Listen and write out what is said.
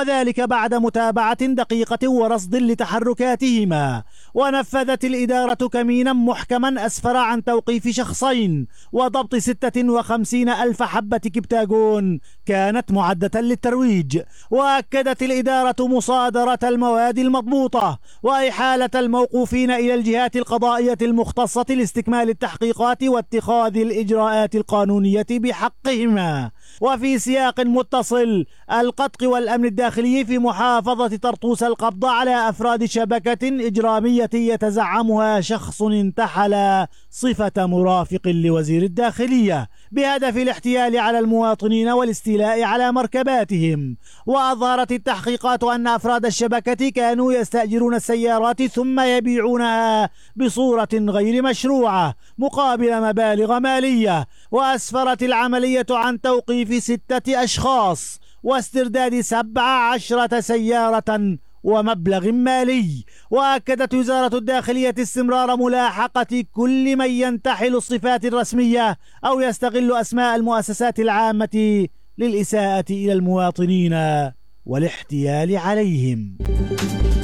وذلك بعد متابعة دقيقة ورصد لتحركاتهما. ونفذت الإدارة كمينا محكما أسفر عن توقيف شخصين وضبط 56 ألف حبة كبتاغون كانت معدة للترويج. وأكدت الإدارة مصادرة المواد المضبوطة وإحالة الموقوفين إلى الجهات القضائية المختصة لاستكمال التحقيقات واتخاذ الإجراءات القانونية بحقهما. وفي سياق متصل، القطق والأمن الداخلي في محافظة طرطوس القبض على أفراد شبكة إجرامية يتزعمها شخص انتحل صفة مرافق لوزير الداخلية بهدف الاحتيال على المواطنين والاستيلاء على مركباتهم. وأظهرت التحقيقات أن أفراد الشبكة كانوا يستأجرون السيارات ثم يبيعونها بصورة غير مشروعة مقابل مبالغ مالية. وأسفرت العملية عن توقيف 6 أشخاص واسترداد 17 سيارة ومبلغ مالي. وأكدت وزارة الداخلية استمرار ملاحقة كل من ينتحل الصفات الرسمية أو يستغل أسماء المؤسسات العامة للإساءة إلى المواطنين والاحتيال عليهم.